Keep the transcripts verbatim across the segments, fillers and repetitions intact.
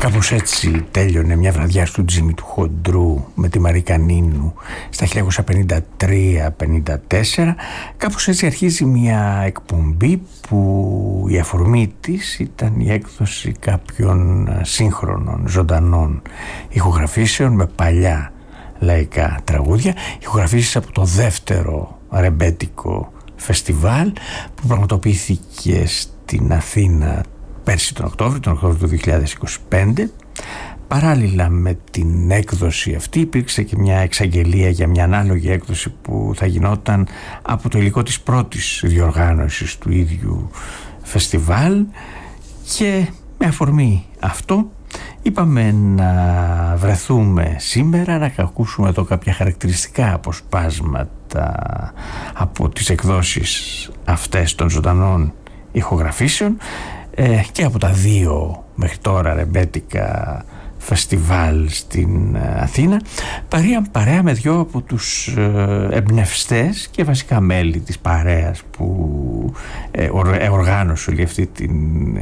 Κάπως έτσι τέλειωνε μια βραδιά του Τζίμι του Χοντρού με τη Μαρίκα Νίνου στα χίλια εννιακόσια πενήντα τρία πενήντα τέσσερα. Κάπως έτσι αρχίζει μια εκπομπή που η αφορμή της ήταν η έκδοση κάποιων σύγχρονων ζωντανών ηχογραφήσεων με παλιά λαϊκά τραγούδια, ηχογραφήσεις από το δεύτερο ρεμπέτικο φεστιβάλ που πραγματοποιήθηκε στην Αθήνα πέρσι τον Οκτώβριο, τον Οκτώβριο του δύο χιλιάδες είκοσι πέντε. Παράλληλα με την έκδοση αυτή υπήρξε και μια εξαγγελία για μια ανάλογη έκδοση που θα γινόταν από το υλικό της πρώτης διοργάνωσης του ίδιου φεστιβάλ, και με αφορμή αυτό είπαμε να βρεθούμε σήμερα να ακούσουμε εδώ κάποια χαρακτηριστικά αποσπάσματα από τις εκδόσεις αυτές των ζωντανών ηχογραφήσεων ε, και από τα δύο μέχρι τώρα ρεμπέτικα φεστιβάλ στην Αθήνα, παρέα, παρέα με δυο από τους ε, εμπνευστές και βασικά μέλη της παρέας που ε, οργάνωσε όλη αυτή την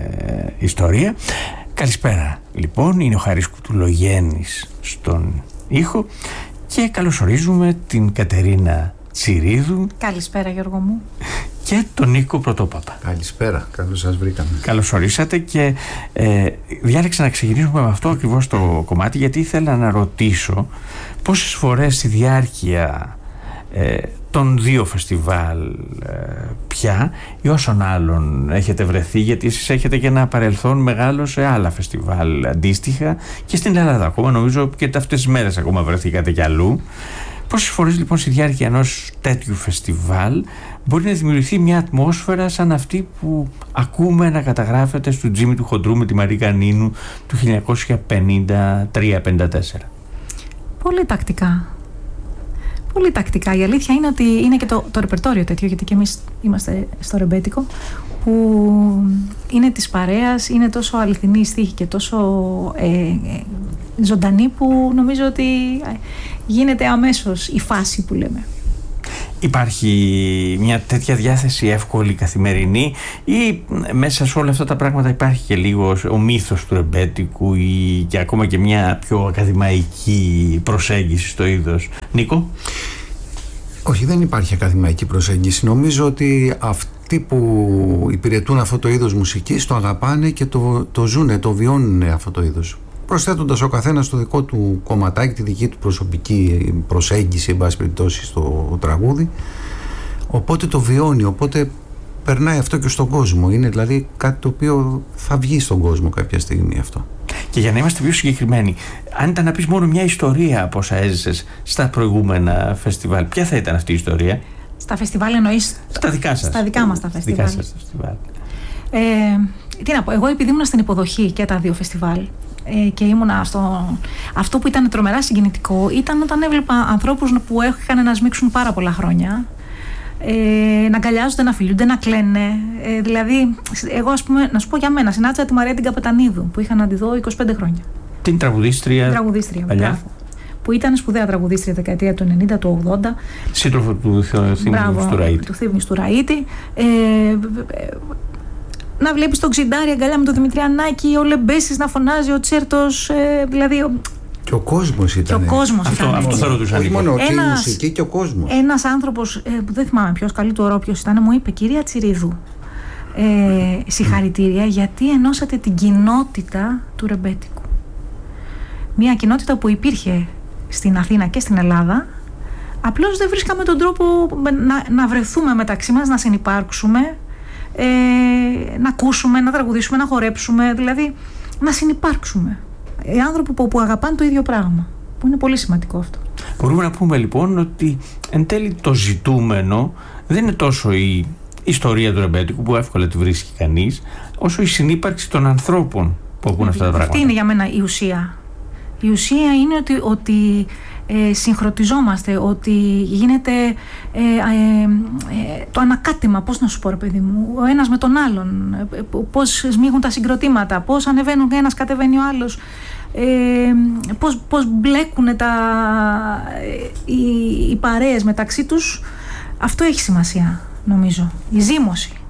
ε, ιστορία. Καλησπέρα λοιπόν, είναι ο Χαρίς Κουτουλογέννης στον ήχο και καλωσορίζουμε την Κατερίνα Τσιρίδου. Καλησπέρα Γιώργο μου. Και τον Νίκο Πρωτόπαπα. Καλησπέρα, καλώς σας βρήκαμε. Καλώς ορίσατε και ε, διάλεξα να ξεκινήσουμε με αυτό ακριβώς το κομμάτι, γιατί ήθελα να ρωτήσω πόσες φορές στη διάρκεια ε, των δύο φεστιβάλ ε, πια ή όσων άλλων έχετε βρεθεί, γιατί εσείς έχετε και ένα παρελθόν μεγάλο σε άλλα φεστιβάλ αντίστοιχα και στην Ελλάδα ακόμα, νομίζω και αυτές τις μέρες ακόμα βρεθήκατε κι αλλού. Πόσες φορές λοιπόν στη διάρκεια ενός τέτοιου φεστιβάλ μπορεί να δημιουργηθεί μια ατμόσφαιρα σαν αυτή που ακούμε να καταγράφεται στο Τζίμι του Χοντρού με τη Μαρίκα Νίνου του χίλια εννιακόσια πενήντα τρία πενήντα τέσσερα? Πολύ τακτικά. Πολύ τακτικά. Η αλήθεια είναι ότι είναι και το, το ρεπερτόριο τέτοιο, γιατί και εμείς είμαστε στο ρεμπέτικο, που είναι της παρέας, είναι τόσο αληθινή η στίχη και τόσο ε, ε, ζωντανή, που νομίζω ότι γίνεται αμέσως η φάση που λέμε. Υπάρχει μια τέτοια διάθεση εύκολη καθημερινή, ή μέσα σε όλα αυτά τα πράγματα υπάρχει και λίγο ο μύθος του ρεμπέτικου ή και ακόμα και μια πιο ακαδημαϊκή προσέγγιση στο είδος? Νίκο? Όχι, δεν υπάρχει ακαδημαϊκή προσέγγιση. Νομίζω ότι αυτοί που υπηρετούν αυτό το είδος μουσικής το αγαπάνε και το, το ζουνε, το βιώνουν αυτό το είδος, προσθέτοντας ο καθένας το δικό του κομματάκι, τη δική του προσωπική προσέγγιση, εν πάση περιπτώσει, στο τραγούδι. Οπότε το βιώνει, οπότε περνάει αυτό και στον κόσμο. Είναι δηλαδή κάτι το οποίο θα βγει στον κόσμο κάποια στιγμή αυτό. Και για να είμαστε πιο συγκεκριμένοι, αν ήταν να πεις μόνο μια ιστορία από όσα έζησες στα προηγούμενα φεστιβάλ, ποια θα ήταν αυτή η ιστορία? Στα φεστιβάλ εννοείς? Στα δικά σας. Στα δικά μας τα φεστιβάλ. Δικά σας φεστιβάλ. Ε, τι να πω, εγώ επειδή ήμουν στην υποδοχή και τα δύο φεστιβάλ ε, και ήμουνα στο... Αυτό που ήταν τρομερά συγκινητικό ήταν όταν έβλεπα ανθρώπους που είχαν να σμίξουν πάρα πολλά χρόνια, ε, να αγκαλιάζονται, να φιλούνται, να κλαίνε. Ε, δηλαδή, εγώ ας πούμε, να σου πω για μένα, συνάντησα τη Μαρία την Καπετανίδου που είχα να τη δω είκοσι πέντε χρόνια. Την τραγουδίστρια. Την τραγουδίστρια, παλιά. Που ήταν σπουδαία τραγουδίστρια δεκαετία του ενενήντα, του ογδόντα. Σύντροφο του Θήμιου Στουραΐτη. Του Θήμιου Στουραΐτη. Ε, να βλέπεις τον Ξιντάρη αγκαλιά με τον Δημητριανάκη, ο Λεμπέσης να φωνάζει, ο Τσέρτος, ε, δηλαδή... Και ο κόσμος ήταν. Και ο κόσμος αυτό, ήταν. Αυτό θα ρωτούσα. Όχι μόνο και ένας, η μουσική και ο κόσμος. Ένας άνθρωπος, ε, που δεν θυμάμαι ποιος, καλή του ορό ποιος ήταν, μου είπε: κυρία Τσιρίδου, ε, συγχαρητήρια, γιατί ενώσατε την κοινότητα του ρεμπέτικου. Μια κοινότητα που υπήρχε στην Αθήνα και στην Ελλάδα. Απλώς δεν βρίσκαμε τον τρόπο να, να βρεθούμε μεταξύ μας, να συνυπάρξουμε, ε, να ακούσουμε, να τραγουδήσουμε, να χορέψουμε, δηλαδή να συνυπάρξουμε. Οι άνθρωποι που, που αγαπάνε το ίδιο πράγμα, που είναι πολύ σημαντικό αυτό. Μπορούμε να πούμε λοιπόν ότι εν τέλει το ζητούμενο δεν είναι τόσο η ιστορία του ρεμπέτικου που εύκολα τη βρίσκει κανείς, όσο η συνύπαρξη των ανθρώπων που ακούν αυτά τα πράγματα. Αυτή είναι για μένα η ουσία. Η ουσία είναι ότι, ότι ε, συγχρονιζόμαστε, ότι γίνεται ε, ε, ε, το ανακάτεμα, πώς να σου πω ρε παιδί μου, ο ένας με τον άλλον, ε, πώς σμίγουν τα συγκροτήματα, πώς ανεβαίνουν και ένας κατεβαίνει ο άλλος, ε, πώς, πώς μπλέκουν τα, ε, οι, οι παρέες μεταξύ τους. Αυτό έχει σημασία, νομίζω, η ζύμωση.